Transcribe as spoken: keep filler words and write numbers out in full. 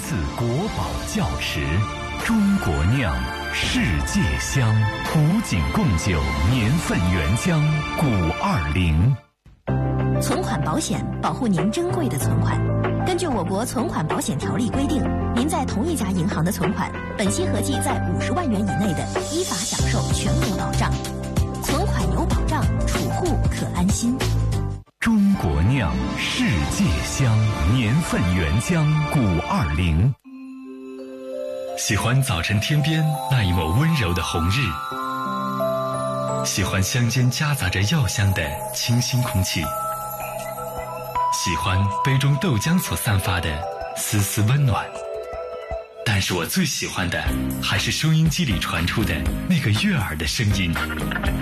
自国宝窖池，中国酿，世界香，古井贡酒，年份原浆，古二零。 存款保险保护您珍贵的存款。根据我国存款保险条例规定，您在同一家银行的存款，本息合计在五十万元以内的，依法享受全额保障。存款有保障，储户可安心。 中国酿，世界香，年份原浆，古二零。 喜欢早晨天边那一抹温柔的红日，喜欢乡间夹杂着药香的清新空气，喜欢杯中豆浆所散发的丝丝温暖。但是我最喜欢的还是收音机里传出的那个悦耳的声音。